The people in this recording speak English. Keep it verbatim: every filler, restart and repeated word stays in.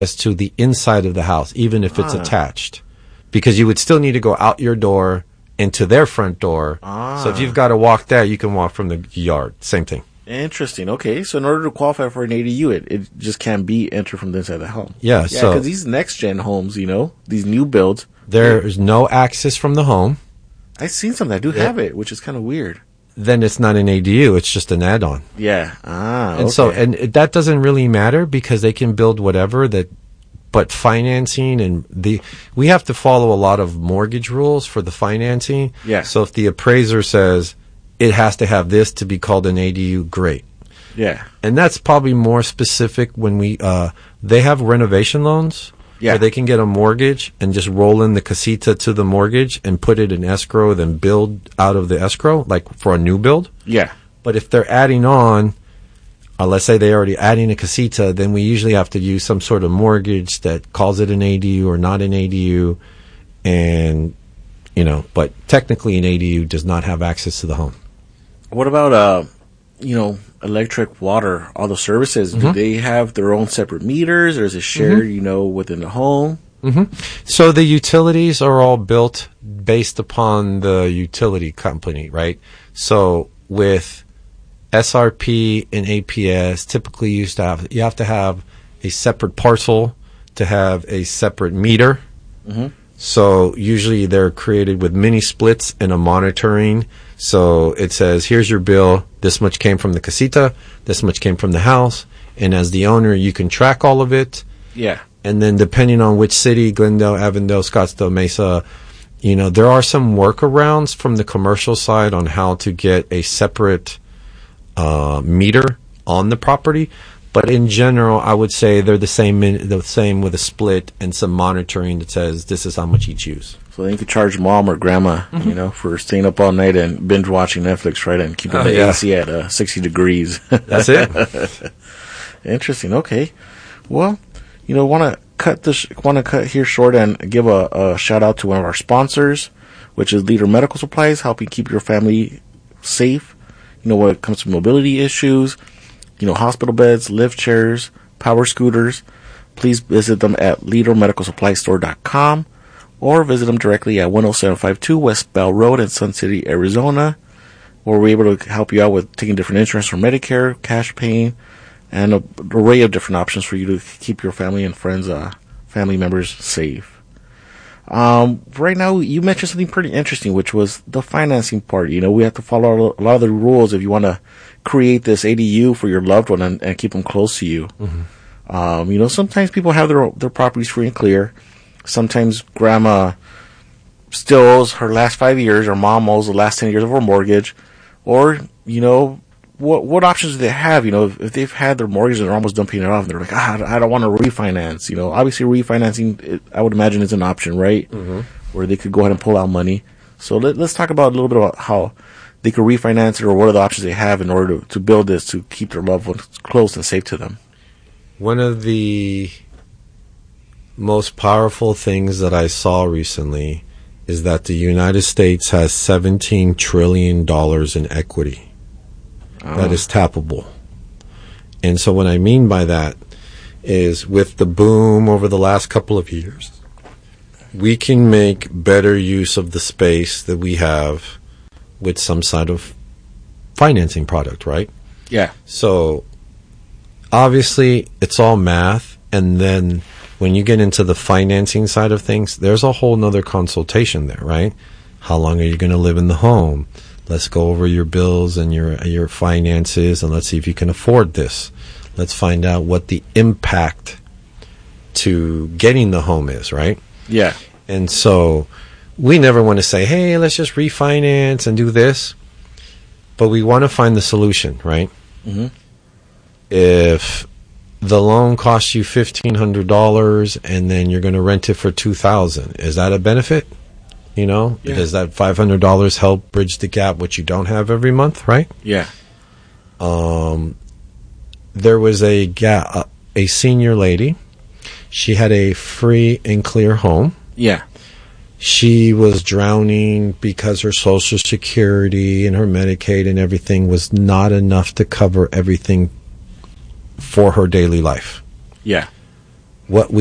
to the inside of the house, even if it's Ah. attached, because you would still need to go out your door into their front door. Ah. So if you've got to walk there, you can walk from the yard. Same thing. Interesting. Okay, so in order to qualify for an A D U, it, it just can't be entered from the inside of the home. Yeah, Yeah, so because these next-gen homes, you know, these new builds, there's no access from the home. I've seen some that do have it, which is kind of weird. Then it's not an A D U. It's just an add-on. Yeah. Ah, And okay. so, and it- that doesn't really matter because they can build whatever that, but financing and the, we have to follow a lot of mortgage rules for the financing. Yeah. So if the appraiser says it has to have this to be called an A D U, great. Yeah. And that's probably more specific when we, uh, they have renovation loans. Yeah. Where they can get a mortgage and just roll in the casita to the mortgage and put it in escrow, then build out of the escrow, like for a new build. Yeah. But if they're adding on, uh, let's say they're already adding a casita, then we usually have to use some sort of mortgage that calls it an A D U or not an A D U. And, you know, but technically an A D U does not have access to the home. What about, uh, you know, electric, water, all the services? Mm-hmm. Do they have their own separate meters, or is it shared, you know, within the home? So the utilities are all built based upon the utility company, right? So with S R P and A P S, typically you used to have, you have to have a separate parcel to have a separate meter. So usually they're created with mini splits and a monitoring. So it says, here's your bill. This much came from the casita. This much came from the house. And as the owner, you can track all of it. Yeah. And then depending on which city, Glendale, Avondale, Scottsdale, Mesa, you know, there are some workarounds from the commercial side on how to get a separate uh, meter on the property. But in general, I would say they're the same, min- the same with a split and some monitoring that says this is how much each use. So then you could charge mom or grandma, you know, for staying up all night and binge watching Netflix, right? And keeping Oh, the yeah. A C at uh, sixty degrees. That's it. Interesting. Okay. Well, you know, want to cut this, want to cut here short and give a, a shout out to one of our sponsors, which is Leader Medical Supplies, helping keep your family safe. You know, when it comes to mobility issues, you know, hospital beds, lift chairs, power scooters. Please visit them at leader medical supply store dot com or visit them directly at one oh seven five two West Bell Road in Sun City, Arizona, where we're able to help you out with taking different insurance for Medicare, cash paying, and an array of different options for you to keep your family and friends, uh, family members safe. Um, right now, you mentioned something pretty interesting, which was the financing part. You know, we have to follow a lot of the rules if you want to create this A D U for your loved one and, and keep them close to you. Mm-hmm. Um, you know, sometimes people have their their properties free and clear. Sometimes grandma still owes her last five years, or mom owes the last ten years of her mortgage. Or, you know, what what options do they have? You know, if, if they've had their mortgage and they're almost done paying it off, and they're like, ah, I don't want to refinance. You know, obviously refinancing, it, I would imagine, is an option, right? Mm-hmm. Where they could go ahead and pull out money. So let, let's talk about a little bit about how they could refinance it, or what are the options they have in order to, to build this to keep their loved ones close and safe to them. One of the most powerful things that I saw recently is that the United States has seventeen trillion dollars in equity. Oh. That is tappable. And so what I mean by that is, with the boom over the last couple of years, we can make better use of the space that we have with some sort of financing product, right? Yeah. So obviously it's all math, and then when you get into the financing side of things, there's a whole nother consultation there, right? How long are you going to live in the home? Let's go over your bills and your your finances, and let's see if you can afford this. Let's find out what the impact to getting the home is, right? Yeah. And so we never want to say, hey, let's just refinance and do this. But we want to find the solution, right? Mm-hmm. If the loan costs you fifteen hundred dollars and then you're going to rent it for two thousand dollars, is that a benefit? You know, yeah. Does that five hundred dollars help bridge the gap, which you don't have every month, right? Yeah. Um, there was a ga- a senior lady. She had a free and clear home. Yeah. She was drowning because her Social Security and her Medicaid and everything was not enough to cover everything for her daily life. Yeah. what we